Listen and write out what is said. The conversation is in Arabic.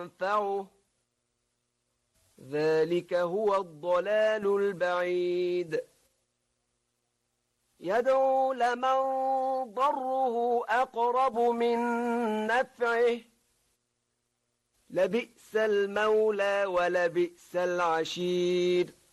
ينفعه، ذلك هو الضلال البعيد. يدعو لمن ضره أقرب من نفعه، لبئس المولى ولبئس العشير.